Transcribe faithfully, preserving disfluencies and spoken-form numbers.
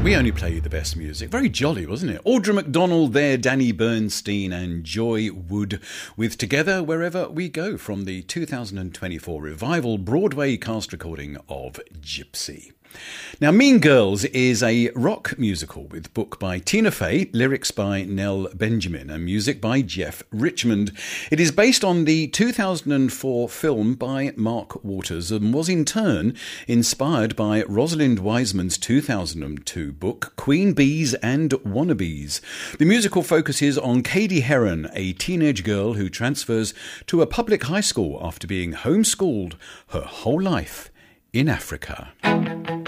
we only play the best music. Very jolly, wasn't it? Audra McDonald there, Danny Bernstein and Joy Wood with Together Wherever We Go from the two thousand twenty-four revival Broadway cast recording of Gypsy. Now, Mean Girls is a rock musical with book by Tina Fey, lyrics by Nell Benjamin and music by Jeff Richmond. It is based on the two thousand four film by Mark Waters and was in turn inspired by Rosalind Wiseman's two thousand two book Queen Bees and Wannabes. The musical focuses on Katie Heron, a teenage girl who transfers to a public high school after being homeschooled her whole life in Africa.